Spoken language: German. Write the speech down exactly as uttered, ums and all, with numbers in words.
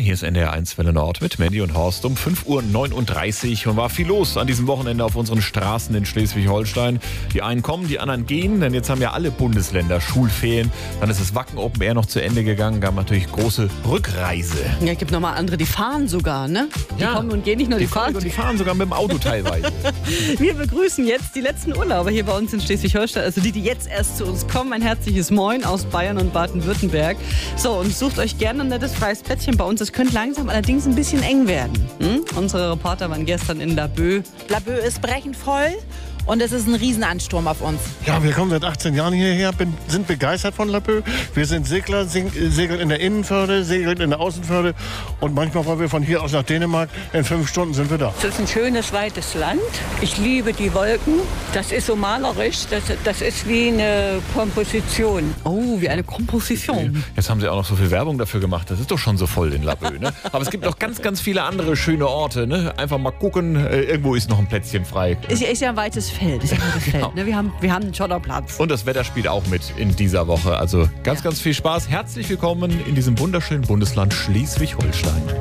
Hier ist N D R eins Welle Nord mit Mandy und Horst um fünf Uhr neununddreißig und war viel los an diesem Wochenende auf unseren Straßen in Schleswig-Holstein. Die einen kommen, die anderen gehen, denn jetzt haben ja alle Bundesländer Schulferien. Dann ist das Wacken Open Air noch zu Ende gegangen, gab natürlich große Rückreise. Ja, es gibt nochmal andere, die fahren sogar, ne? Die Ja, kommen und gehen nicht nur, die, Die fahren. fahren, die fahren sogar mit dem Auto teilweise. Wir begrüßen jetzt die letzten Urlauber hier bei uns in Schleswig-Holstein, also die, die jetzt erst zu uns kommen. Ein herzliches Moin aus Bayern und Baden-Württemberg. So, und sucht euch gerne ein nettes freies Plätzchen bei uns. Es könnte langsam allerdings ein bisschen eng werden. Hm? Unsere Reporter waren gestern in Laboe. Laboe ist brechend voll und es ist ein Riesenansturm auf uns. Ja, wir kommen seit achtzehn Jahren hierher, bin, sind begeistert von Laboe. Wir sind Segler, sing, segeln in der Innenförde, segeln in der Außenförde und manchmal wollen wir von hier aus nach Dänemark. In fünf Stunden sind wir da. Es ist ein schönes, weites Land. Ich liebe die Wolken. Das ist so malerisch. Das, das ist wie eine Komposition. Oh, wie eine Komposition. Jetzt haben sie auch noch so viel Werbung dafür gemacht. Das ist doch schon so voll in Laboe, ne? Aber es gibt noch ganz, ganz viele andere schöne Orte, ne? Einfach mal gucken, äh, irgendwo ist noch ein Plätzchen frei. Ist, ja- ist ja ein weites Feld. Ist ja ein weites Genau. Feld ne? wir, haben, wir haben einen Schotterplatz. Und das Wetter spielt auch mit in dieser Woche. Also ganz, Ja. ganz viel Spaß. Herzlich willkommen in diesem wunderschönen Bundesland Schleswig-Holstein.